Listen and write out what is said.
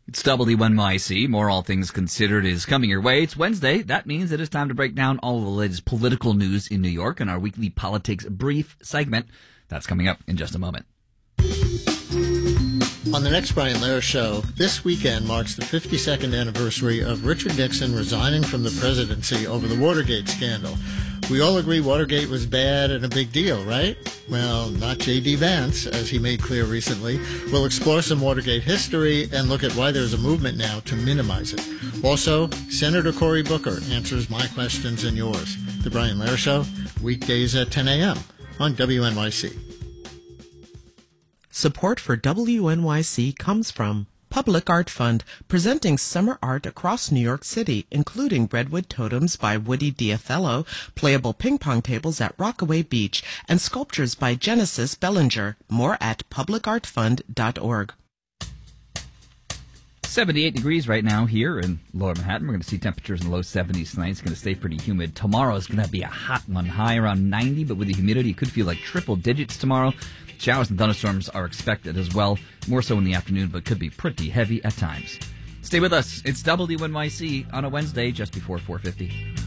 It's WNYC. More All Things Considered is coming your way. It's Wednesday. That means it is time to break down all of the latest political news in New York in our weekly politics brief segment. That's coming up in just a moment. On the next Brian Lehrer Show, this weekend marks the 52nd anniversary of Richard Nixon resigning from the presidency over the Watergate scandal. We all agree Watergate was bad and a big deal, right? Well, not J.D. Vance, as he made clear recently. We'll explore some Watergate history and look at why there's a movement now to minimize it. Also, Senator Cory Booker answers my questions and yours. The Brian Lehrer Show, weekdays at 10 a.m. on WNYC. Support for WNYC comes from Public Art Fund, presenting summer art across New York City, including Redwood Totems by Woody Diathello, playable ping-pong tables at Rockaway Beach, and sculptures by Genesis Bellinger. More at publicartfund.org. 78 degrees right now here in Lower Manhattan. We're going to see temperatures in the low 70s tonight. It's going to stay pretty humid. Tomorrow is going to be a hot one, high around 90, but with the humidity, it could feel like triple digits tomorrow. Showers and thunderstorms are expected as well, more so in the afternoon, but could be pretty heavy at times. Stay with us. It's WNYC on a Wednesday just before 4:50.